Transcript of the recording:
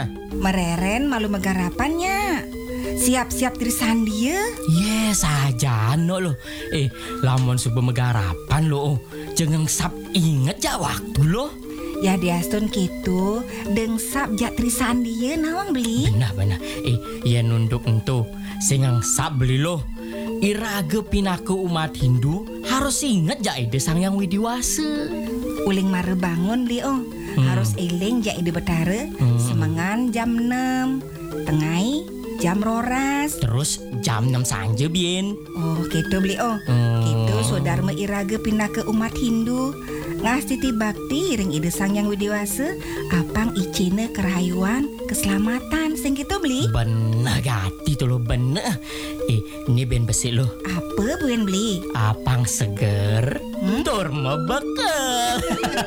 nah. Mereren malu megarapannya. Siap-siap tirisan dia. Yes aja no lo. Lamun subuh megarapan lo. Jangan sap inget ja waktu lo. Ya diastun gitu. Dengsap jak tirisan dia nawang beli. Benar. Ya nunduk entu. Singang sap beli lo. Iraga pinaku umat Hindu harus inget ja ide sang yang widiwasa. Uling mare bangun beli Harus eling jak ide betara. Semangan jam 6. Tengai jam roras. Terus jam 6 sanje bien. Oh gitu beli Gitu saudara iraga pindah ke umat Hindu. Ngas titi bakti ring ide sang yang widiwasa. Apang icine kerayuan keselamatan sing gitu beli. Bener gati tuh lo bener. Ini ben besi lo. Apa buen beli? Apang seger. Tur mebeke.